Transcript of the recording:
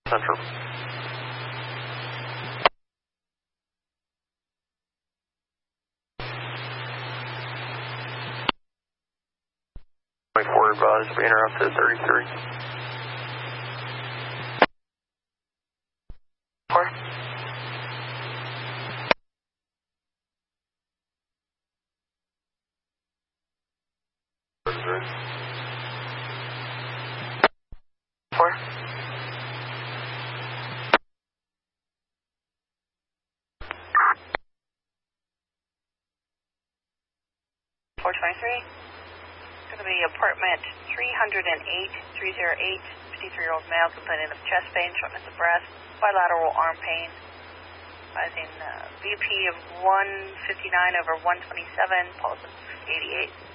Central. Forward advised, we interrupted 33. 4. Four. 423. Going to be apartment 308, 308, 53-year-old male complaining of chest pain, shortness of breath, bilateral arm pain. Rising VP of 159/127, pulse of 88.